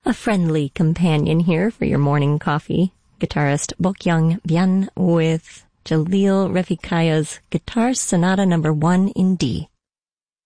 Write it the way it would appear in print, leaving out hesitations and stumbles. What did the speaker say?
A friendly companion here for your morning coffee. Guitarist Bokyoung Bien with Jalil Refikaya's Guitar Sonata No. 1 in D.